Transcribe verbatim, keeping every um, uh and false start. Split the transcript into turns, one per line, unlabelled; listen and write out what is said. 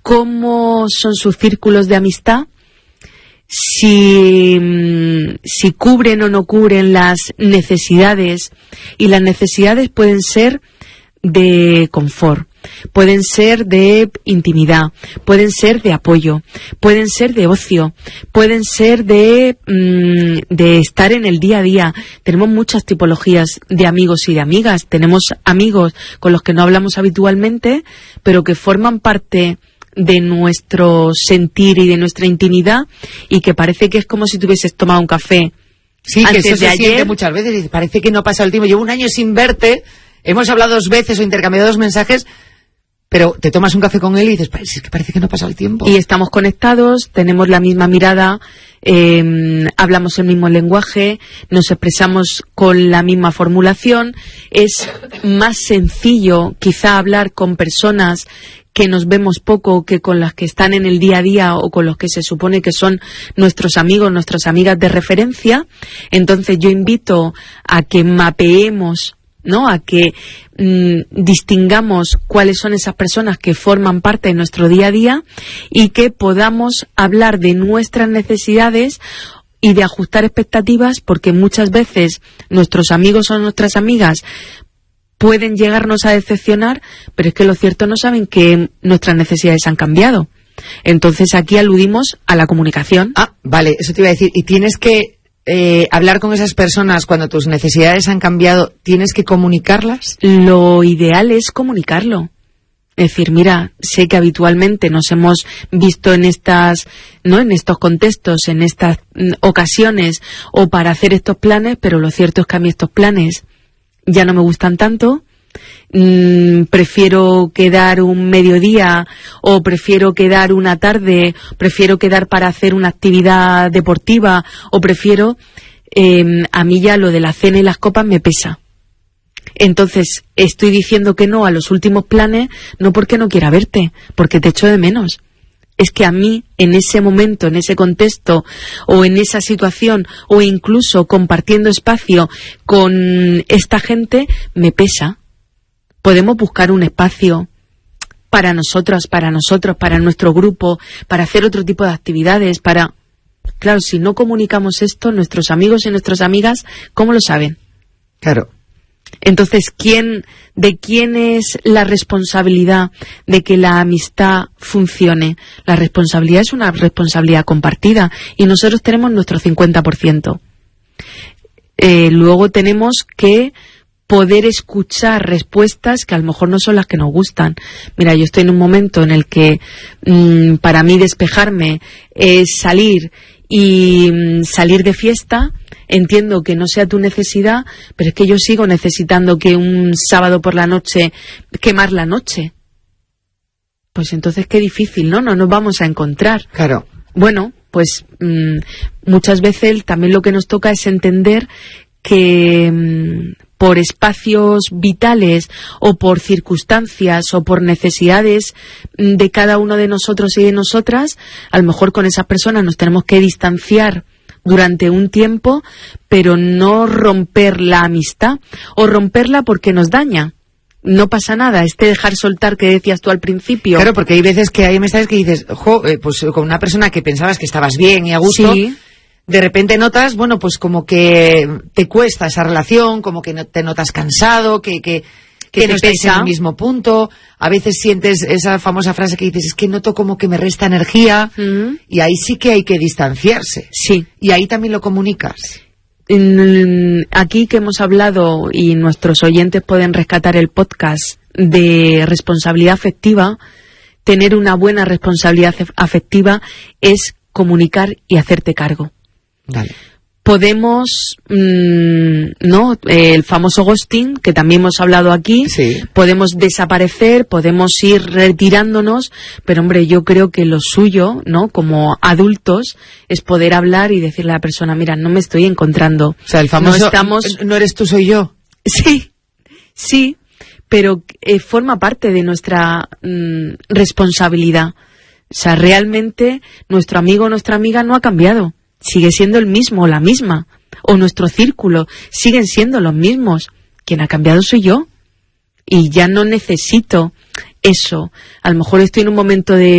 cómo son sus círculos de amistad, si, si cubren o no cubren las necesidades, y las necesidades pueden ser de confort, pueden ser de intimidad, pueden ser de apoyo, pueden ser de ocio, pueden ser de, mmm, de estar en el día a día. Tenemos muchas tipologías de amigos y de amigas. Tenemos amigos con los que no hablamos habitualmente, pero que forman parte de nuestro sentir y de nuestra intimidad, y que parece que es como si tú hubieses tomado un café.
Sí,
antes
que eso
de
se
ayer.
siente muchas veces, y parece que no pasa el tiempo. Llevo un año sin verte, hemos hablado dos veces o intercambiado dos mensajes, pero te tomas un café con él y dices, es que parece que no pasa el tiempo.
Y estamos conectados, tenemos la misma mirada, eh, hablamos el mismo lenguaje, nos expresamos con la misma formulación. Es más sencillo quizá hablar con personas que nos vemos poco que con las que están en el día a día, o con los que se supone que son nuestros amigos, nuestras amigas de referencia. Entonces yo invito a que mapeemos, ¿no?, a que mmm, distingamos cuáles son esas personas que forman parte de nuestro día a día, y que podamos hablar de nuestras necesidades y de ajustar expectativas, porque muchas veces nuestros amigos o nuestras amigas pueden llegarnos a decepcionar, pero es que lo cierto, no saben que nuestras necesidades han cambiado. Entonces aquí aludimos a la comunicación.
Ah, vale, eso te iba a decir. Y tienes que eh, hablar con esas personas cuando tus necesidades han cambiado, ¿tienes que comunicarlas?
Lo ideal es comunicarlo. Es decir, mira, sé que habitualmente nos hemos visto en estas, ¿no?, en estos contextos, en estas mm, ocasiones, o para hacer estos planes, pero lo cierto es que a mí estos planes ya no me gustan tanto. Mm, prefiero quedar un mediodía, o prefiero quedar una tarde, prefiero quedar para hacer una actividad deportiva, o prefiero, eh, a mí ya lo de la cena y las copas me pesa. Entonces estoy diciendo que no a los últimos planes, no porque no quiera verte, porque te echo de menos. Es que a mí, en ese momento, en ese contexto, o en esa situación, o incluso compartiendo espacio con esta gente, me pesa. Podemos buscar un espacio para nosotros, para nosotros, para nuestro grupo, para hacer otro tipo de actividades, para... Claro, si no comunicamos esto, nuestros amigos y nuestras amigas, ¿cómo lo saben?
Claro.
Entonces, ¿quién, ¿de quién es la responsabilidad de que la amistad funcione? La responsabilidad es una responsabilidad compartida, y nosotros tenemos nuestro cincuenta por ciento. Eh, luego tenemos que poder escuchar respuestas que a lo mejor no son las que nos gustan. Mira, yo estoy en un momento en el que mmm, para mí despejarme es salir y mmm, salir de fiesta. Entiendo que no sea tu necesidad, pero es que yo sigo necesitando que un sábado por la noche, quemar la noche. Pues entonces qué difícil, ¿no? No nos vamos a encontrar.
Claro.
Bueno, pues mmm, muchas veces también lo que nos toca es entender que mmm, por espacios vitales, o por circunstancias, o por necesidades de cada uno de nosotros y de nosotras, a lo mejor con esas personas nos tenemos que distanciar durante un tiempo, pero no romper la amistad, o romperla porque nos daña. No pasa nada, este dejar soltar que decías tú al principio.
Claro, porque hay veces que hay amistades que dices, jo, eh, pues con una persona que pensabas que estabas bien y a gusto,
sí,
de repente notas, bueno, pues como que te cuesta esa relación, como que no te notas cansado, que... que que no estáis en el mismo punto. A veces sientes esa famosa frase que dices, es que noto como que me resta energía, mm. y ahí sí que hay que distanciarse.
Sí.
Y ahí también lo comunicas.
Aquí que hemos hablado, y nuestros oyentes pueden rescatar el podcast de responsabilidad afectiva, tener una buena responsabilidad afectiva es comunicar y hacerte cargo.
Dale.
Podemos, mmm, ¿no? El famoso ghosting, que también hemos hablado aquí,
sí.
Podemos desaparecer, podemos ir retirándonos, pero hombre, yo creo que lo suyo, ¿no?, como adultos, es poder hablar y decirle a la persona, mira, no me estoy encontrando.
O sea, el famoso,
no estamos...
no eres tú, soy yo.
Sí, sí, pero eh, forma parte de nuestra mmm, responsabilidad. O sea, realmente nuestro amigo o nuestra amiga no ha cambiado. Sigue siendo el mismo o la misma, o nuestro círculo siguen siendo los mismos. Quien ha cambiado soy yo, y ya no necesito eso. A lo mejor estoy en un momento de